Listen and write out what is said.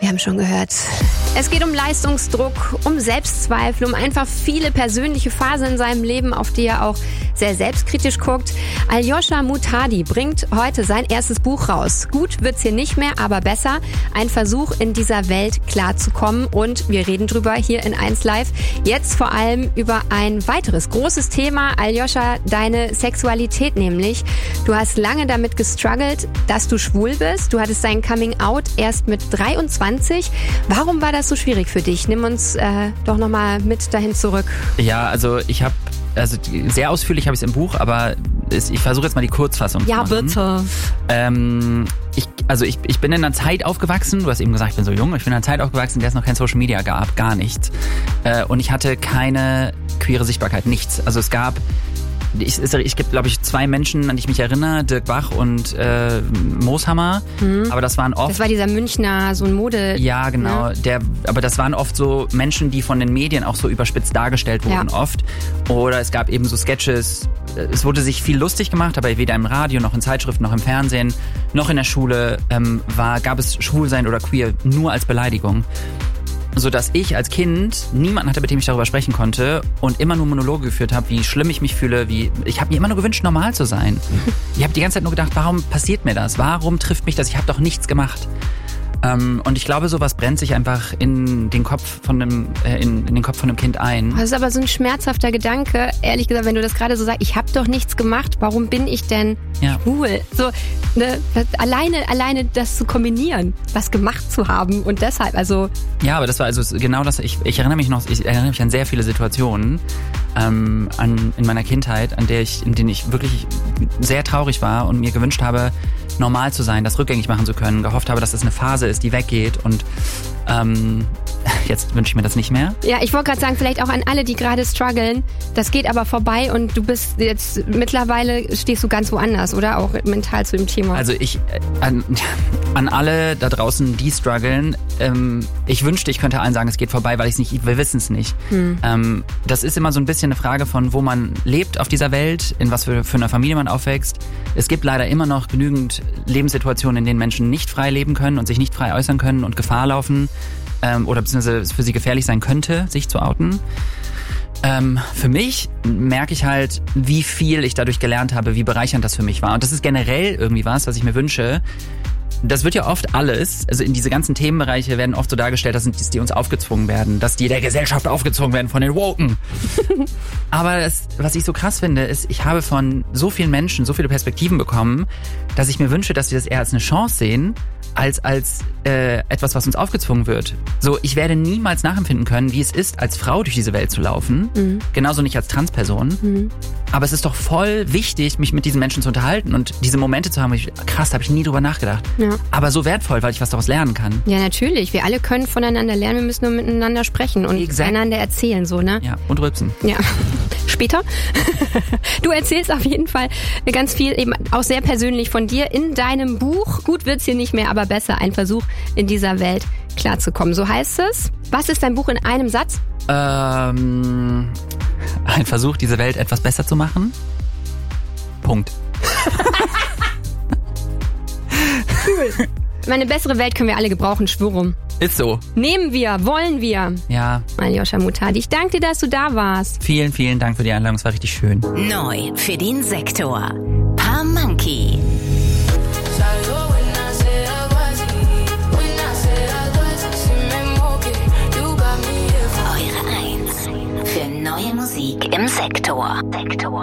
Wir haben schon gehört, es geht um Leistungsdruck, um Selbstzweifel, um einfach viele persönliche Phasen in seinem Leben, auf die er auch sehr selbstkritisch guckt. Aljoscha Muhtadi bringt heute sein erstes Buch raus. Gut wird's hier nicht mehr, aber besser. Ein Versuch, in dieser Welt klarzukommen. Und wir reden drüber hier in 1 Live. Jetzt vor allem über ein weiteres großes Thema. Aljoscha, deine Sexualität nämlich. Du hast lange damit gestruggelt, dass du schwul bist. Du hattest dein Coming Out erst mit 23. Warum war das so schwierig für dich? Nimm uns doch nochmal mit dahin zurück. Ja, also sehr ausführlich habe ich es im Buch, aber ich versuche jetzt mal die Kurzfassung zu machen. Ja, bitte. Ich bin in einer Zeit aufgewachsen, du hast eben gesagt, ich bin so jung, ich bin in einer Zeit aufgewachsen, in der es noch kein Social Media gab, gar nichts. Und ich hatte keine queere Sichtbarkeit, nichts. Also es gibt, glaube ich, 2 Menschen, an die ich mich erinnere, Dirk Bach und Mooshammer. Aber das waren oft... Das war dieser Münchner, so ein Mode... Ja, genau. Ja. Aber das waren oft so Menschen, die von den Medien auch so überspitzt dargestellt wurden oft. Oder es gab eben so Sketches. Es wurde sich viel lustig gemacht, aber weder im Radio, noch in Zeitschriften, noch im Fernsehen, noch in der Schule gab es Schwulsein oder Queer nur als Beleidigung. Sodass ich als Kind niemanden hatte, mit dem ich darüber sprechen konnte und immer nur Monologe geführt habe, wie schlimm ich mich fühle, ich habe mir immer nur gewünscht, normal zu sein. Ich habe die ganze Zeit nur gedacht, warum passiert mir das? Warum trifft mich das? Ich habe doch nichts gemacht. Und ich glaube, sowas brennt sich einfach in den Kopf von einem Kind ein. Das ist aber so ein schmerzhafter Gedanke, ehrlich gesagt, wenn du das gerade so sagst, ich habe doch nichts gemacht, warum bin ich denn schwul? So, ne, alleine das zu kombinieren, was gemacht zu haben und deshalb, also... Ja, aber das war also genau das, ich erinnere mich an sehr viele Situationen in meiner Kindheit, in denen ich wirklich sehr traurig war und mir gewünscht habe, normal zu sein, das rückgängig machen zu können, gehofft habe, dass es eine Phase ist, die weggeht und jetzt wünsche ich mir das nicht mehr. Ja, ich wollte gerade sagen, vielleicht auch an alle, die gerade strugglen, das geht aber vorbei und du bist jetzt, mittlerweile stehst du ganz woanders, oder? Auch mental zu dem Thema. Also an alle da draußen, die strugglen, ich wünschte, ich könnte allen sagen, es geht vorbei, weil wir wissen es nicht. Das ist immer so ein bisschen eine Frage von, wo man lebt auf dieser Welt, in was für einer Familie man aufwächst. Es gibt leider immer noch genügend Lebenssituationen, in denen Menschen nicht frei leben können und sich nicht frei äußern können und Gefahr laufen oder beziehungsweise es für sie gefährlich sein könnte, sich zu outen. Für mich merke ich halt, wie viel ich dadurch gelernt habe, wie bereichernd das für mich war. Und das ist generell irgendwie was ich mir wünsche. Das wird ja oft alles, also in diese ganzen Themenbereiche werden oft so dargestellt, dass die uns aufgezwungen werden, dass die der Gesellschaft aufgezwungen werden von den Woken. Aber was ich so krass finde, ist, ich habe von so vielen Menschen so viele Perspektiven bekommen, dass ich mir wünsche, dass sie das eher als eine Chance sehen, als etwas, was uns aufgezwungen wird. So, ich werde niemals nachempfinden können, wie es ist, als Frau durch diese Welt zu laufen. Genauso nicht als Transperson. Aber es ist doch voll wichtig, mich mit diesen Menschen zu unterhalten und diese Momente zu haben, krass, da habe ich nie drüber nachgedacht. Ja. Aber so wertvoll, weil ich was daraus lernen kann. Ja, natürlich. Wir alle können voneinander lernen, wir müssen nur miteinander sprechen und einander erzählen, so, ne? Ja, und rülpsen. Ja. Später. Du erzählst auf jeden Fall ganz viel, eben auch sehr persönlich von dir in deinem Buch. Gut wird's hier nicht mehr, aber besser. Ein Versuch, in dieser Welt klarzukommen. So heißt es. Was ist dein Buch in einem Satz? Ein Versuch, diese Welt etwas besser zu machen. Punkt. Cool. Eine bessere Welt können wir alle gebrauchen, schwurum. Ist so. Nehmen wir, wollen wir. Ja. Aljoscha Muhtadi, ich danke dir, dass du da warst. Vielen, vielen Dank für die Einladung, es war richtig schön. Neu für den Sektor. Pamanki. Eure 1 für neue Musik im Sektor.